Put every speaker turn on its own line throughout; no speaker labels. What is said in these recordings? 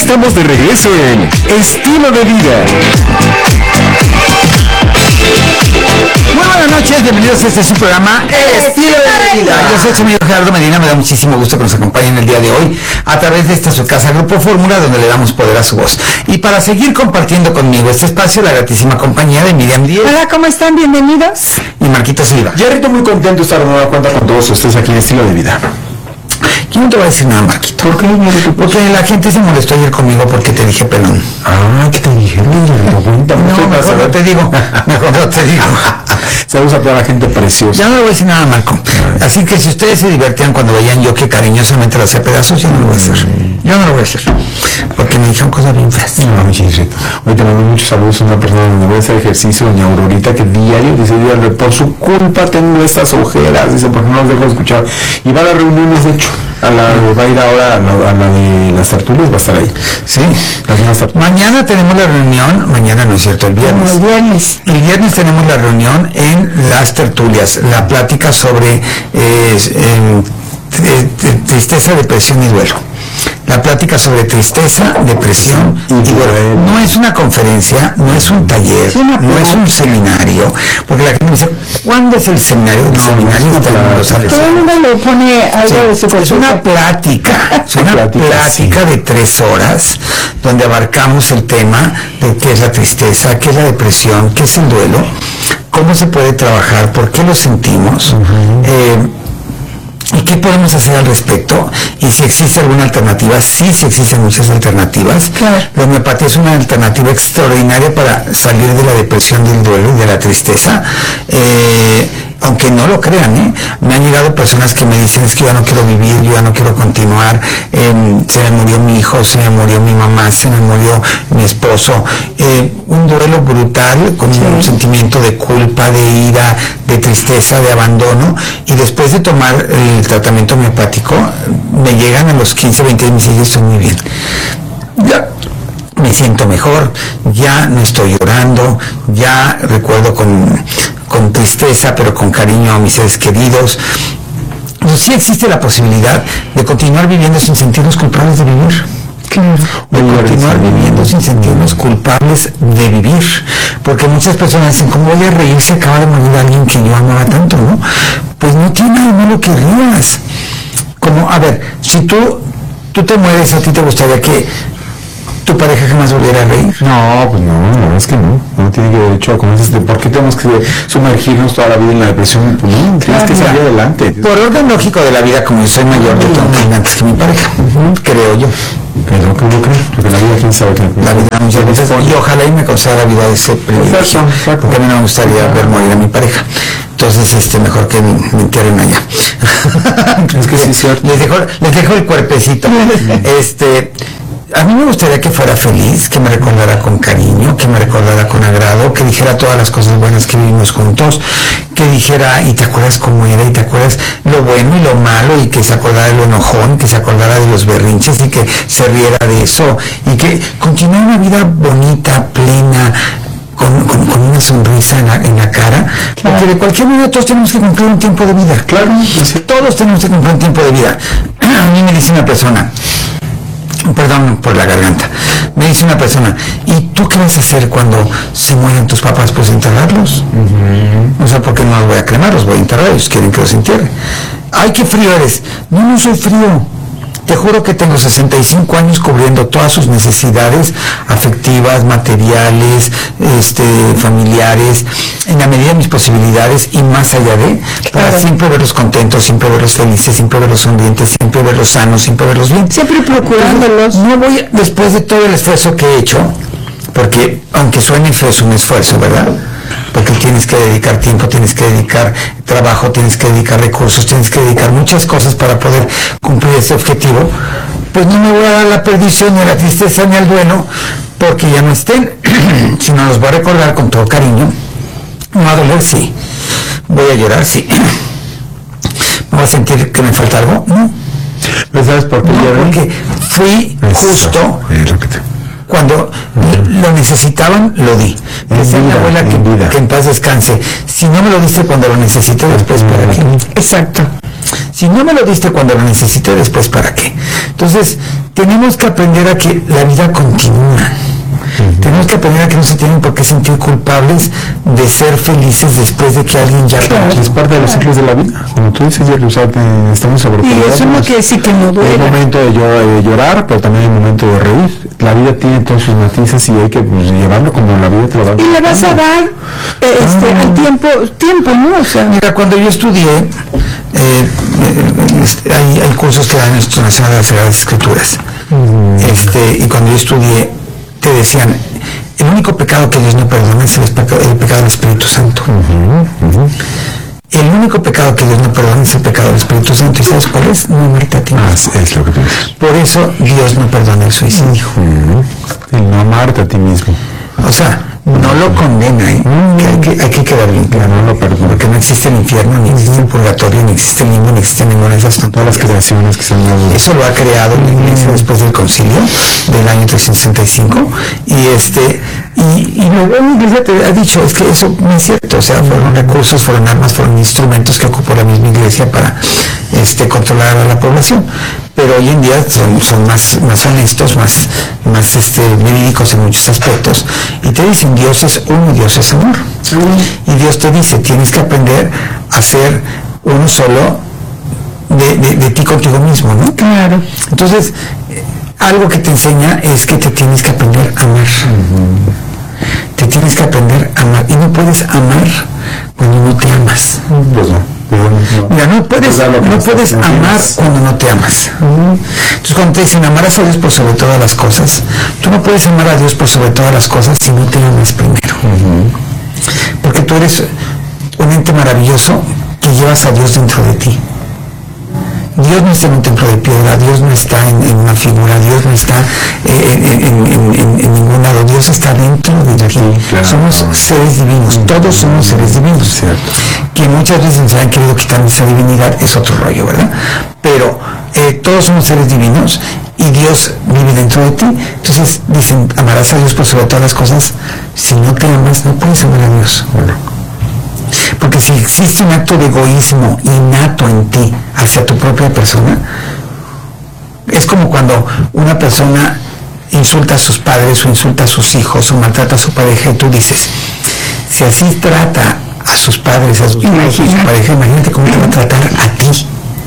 estamos de regreso en Estilo de Vida.
Muy buenas noches, bienvenidos a este su programa Estilo de Vida. Yo soy el señor Gerardo Medina, me da muchísimo gusto que nos acompañen el día de hoy a través de esta su casa Grupo Fórmula, donde le damos poder a su voz. Y para seguir compartiendo conmigo este espacio, la gratísima compañía de Miriam Díez.
Hola, ¿cómo están? Bienvenidos.
Y Marquito Silva.
Yarrito, muy contento de estar de nueva cuenta con todos ustedes aquí en Estilo de Vida.
Yo no te voy a decir nada, Marquito.
¿Por qué?
Porque la gente se molestó ayer conmigo porque te dije pelón.
Ah, ¿qué te dijeron?
No, mejor no te digo. Mejor no te digo.
Saludos a toda la gente preciosa.
Ya no le voy a decir nada, Marco. Así que si ustedes se divertían cuando veían yo que cariñosamente lo hacía pedazos, yo no lo voy a hacer. Yo no lo voy a hacer. Porque me dijeron cosas bien feas.
No, mi chiquito. Hoy te mando muchos saludos a una persona donde voy a hacer ejercicio, doña Aurorita, que diario dice, por su culpa tengo estas ojeras, dice, porque no los dejo escuchar. Y va a las reuniones, de hecho. Va a ir ahora a la de las tertulias, va a estar ahí.
Sí. Mañana tenemos la reunión, mañana no es cierto, el viernes. El viernes tenemos la reunión en las tertulias, la plática sobre tristeza, depresión y duelo. La plática sobre tristeza, depresión y duelo. No es una conferencia, no es un taller, no es un seminario, porque la gente me dice, ¿cuándo es el seminario? El seminario
todo el mundo le pone algo de su
es una plática, es una plática de 3 horas, donde abarcamos el tema de qué es la tristeza, qué es la depresión, qué es el duelo, cómo se puede trabajar, por qué lo sentimos, ¿y qué podemos hacer al respecto? Y si existe alguna alternativa. Sí existen muchas alternativas.
Claro.
La homeopatía es una alternativa extraordinaria para salir de la depresión, del duelo y de la tristeza. Aunque no lo crean, me han llegado personas que me dicen, es que yo no quiero vivir, yo ya no quiero continuar, se me murió mi hijo, se me murió mi mamá, se me murió mi esposo, un duelo brutal con un sentimiento de culpa, de ira, de tristeza, de abandono, y después de tomar el tratamiento homeopático me llegan a los 15, 20 años y me dicen, estoy muy bien, ya me siento mejor, ya no estoy llorando, ya recuerdo con tristeza, pero con cariño a mis seres queridos. Entonces, sí existe la posibilidad de continuar viviendo sin sentirnos culpables de vivir. De continuar viviendo sin sentirnos culpables de vivir. Porque muchas personas dicen, ¿cómo voy a reír si acaba de morir alguien que yo amaba tanto, no? Pues no tiene nada de malo que rías. Como, a ver, si tú te mueres, ¿a ti te gustaría que tu pareja jamás volviera a reír?
No, pues no, la verdad es que no. No tiene derecho a conocerse. ¿Por qué tenemos que sumergirnos toda la vida en la depresión? Pues no, tienes que salir adelante.
Por orden lógico de la vida, como yo soy mayor, yo tengo que ir antes que mi pareja, creo yo.
Pero que no creo, porque la vida quién sabe que
la vida muchas veces, y ojalá y me conceda la vida de ese privilegio, porque a mí no me gustaría ver morir a mi pareja. Entonces, mejor que me entierren allá.
Es que sí es cierto.
Les dejo el cuerpecito. A mí me gustaría que fuera feliz, que me recordara con cariño, que me recordara con agrado, que dijera todas las cosas buenas que vivimos juntos, que dijera, y te acuerdas cómo era, y te acuerdas lo bueno y lo malo, y que se acordara de lo enojón, que se acordara de los berrinches, y que se riera de eso, y que continuara una vida bonita, plena, con una sonrisa en la cara, claro. Porque de cualquier manera todos tenemos que cumplir un tiempo de vida.
Claro.
Todos tenemos que cumplir un tiempo de vida. A mí me dice una persona, perdón por la garganta, me dice una persona, ¿y tú qué vas a hacer cuando se mueran tus papás? Pues enterrarlos. O sea, porque no los voy a cremar, los voy a enterrar, ellos quieren que los entierre. Ay, qué frío eres. No soy frío. Te juro que tengo 65 años cubriendo todas sus necesidades afectivas, materiales, familiares, en la medida de mis posibilidades y más allá de, para siempre verlos contentos, siempre verlos felices, siempre verlos sonrientes, siempre verlos sanos, siempre verlos bien.
Siempre procurándolos.
No voy, después de todo el esfuerzo que he hecho, porque aunque suene feo, es un esfuerzo, ¿verdad? Porque tienes que dedicar tiempo, tienes que dedicar trabajo, tienes que dedicar recursos, tienes que dedicar muchas cosas para poder cumplir este objetivo, pues no me voy a dar la perdición, ni a la tristeza, ni al duelo, porque ya no estén, sino los voy a recordar con todo cariño. Me va a doler, sí. Voy a llorar, sí. ¿Me voy a sentir que me falta algo? No.
¿No sabes por qué?
No, porque fui justo cuando lo necesitaban, lo di. Decía mi abuela que en paz descanse. Si no me lo diste cuando lo necesité, después para qué.
Exacto.
Si no me lo diste cuando lo necesité, después para qué. Entonces, tenemos que aprender a que la vida continúa. Tenemos que aprender a que no se tienen por qué sentir culpables de ser felices después de que alguien ya
claro, es parte de los ciclos de la vida. Como tú dices, o sea, estamos sobrepoblados.
Y eso no quiere decir que no duele.
Hay momento de llorar, pero también hay momento de reír. La vida tiene todos sus matices y hay que llevarlo como la vida te lo da.
Y le vas a dar al tiempo, ¿no? O sea,
mira, cuando yo estudié, hay cursos que dan en la Instituto Nacional de las Sagradas Escrituras. Y cuando yo estudié, te decían, el único pecado que Dios no perdona es el pecado del Espíritu Santo. El único pecado que Dios no perdona es el pecado del Espíritu Santo. ¿Y sabes cuál es? No amarte a ti mismo.
Es lo que tú dices.
Por eso Dios no perdona el suicidio.
El no amarte a ti mismo.
O sea, no lo condena, que hay que quedar bien claro, no lo perdona, porque no existe el infierno, ni existe el purgatorio, ni existe el limbo, ni existe ninguna de esas
todas las creaciones que se han dado.
Eso lo ha creado la Iglesia después del concilio del año 365 y luego la Iglesia te ha dicho, es que eso no es cierto, o sea, fueron recursos, fueron armas, fueron instrumentos que ocupó la misma Iglesia para controlar a la población. Pero hoy en día son más honestos, más verídicos en muchos aspectos, y te dicen Dios es uno, Dios es amor, y Dios te dice tienes que aprender a ser uno solo de ti contigo mismo, ¿no?
Claro.
Entonces algo que te enseña es que te tienes que aprender a amar. Te tienes que aprender a amar, y no puedes amar cuando no te amas.
Pues no.
Mira, no puedes amar cuando no te amas. Entonces cuando te dicen amarás a Dios por sobre todas las cosas, tú no puedes amar a Dios por sobre todas las cosas si no te amas primero. Porque tú eres un ente maravilloso que llevas a Dios dentro de ti. Dios no está en un templo de piedra, Dios no está en una figura, Dios no está en ningún lado, Dios está dentro de ti. Claro. Somos seres divinos, todos somos seres divinos. Cierto. Que muchas veces nos han querido quitar esa divinidad, es otro rollo, ¿verdad? Pero todos somos seres divinos y Dios vive dentro de ti. Entonces dicen, amarás a Dios por sobre todas las cosas. Si no te amas, no puedes amar a Dios. Porque si existe un acto de egoísmo innato en ti hacia tu propia persona, es como cuando una persona insulta a sus padres o insulta a sus hijos o maltrata a su pareja y tú dices, si así trata a sus padres, a sus hijos y a su pareja, imagínate cómo te va a tratar a ti.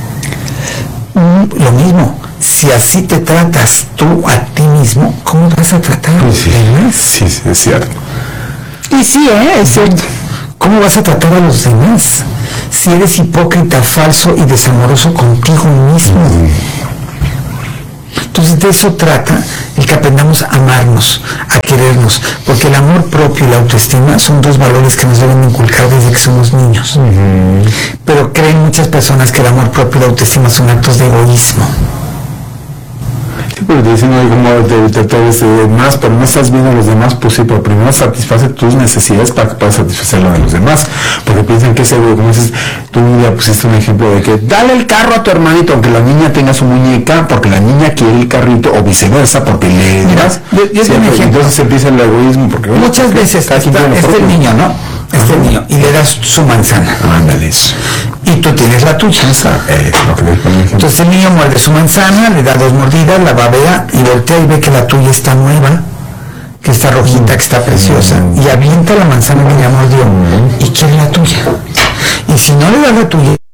Lo mismo, si así te tratas tú a ti mismo, ¿cómo vas a tratar a los demás?
Sí, es cierto.
Y sí, es cierto.
¿Cómo vas a tratar a los demás si eres hipócrita, falso y desamoroso contigo mismo? Entonces de eso trata el que aprendamos a amarnos, a querernos, porque el amor propio y la autoestima son dos valores que nos deben inculcar desde que somos niños. Pero creen muchas personas que el amor propio y la autoestima son actos de egoísmo.
Sí, pero te dicen, oye, como te más, pero no estás viendo a los demás, pues sí, pero primero satisface tus necesidades para que puedas satisfacer lo de los demás, porque piensan que ese, como dices, tú ya pusiste un ejemplo de que dale el carro a tu hermanito, aunque la niña tenga su muñeca, porque la niña quiere el carrito, o viceversa, porque le das. Entonces empieza el egoísmo, porque
muchas veces está el niño, ¿no? El niño, y le das su manzana.
Ándale eso.
Y tú tienes la tuya. Entonces el niño muerde su manzana, le da 2 mordidas, la babea y voltea y ve que la tuya está nueva, que está rojita, que está preciosa, y avienta la manzana que ya mordió y quiere la tuya. Y si no le das la tuya,